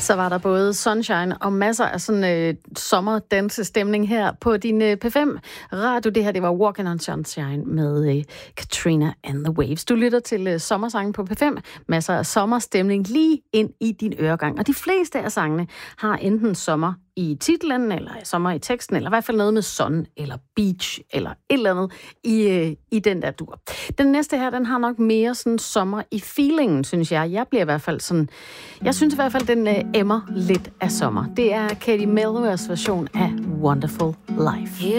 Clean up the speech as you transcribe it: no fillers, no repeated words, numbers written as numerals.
Så var der både sunshine og masser af sådan sommerdansestemning her på din P5 radio. Det her, det var Walking on Sunshine med Katrina and the Waves. Du lytter til sommersangen på P5. Masser af sommerstemning lige ind i din øregang. Og de fleste af sangene har enten sommer i titlen, eller sommer i teksten, eller i hvert fald noget med sun, eller beach, eller et eller andet i den der dur. Den næste her, den har nok mere sådan sommer i feelingen, synes jeg. Jeg synes i hvert fald, den emmer lidt af sommer. Det er Katie Melvers version af Wonderful Life.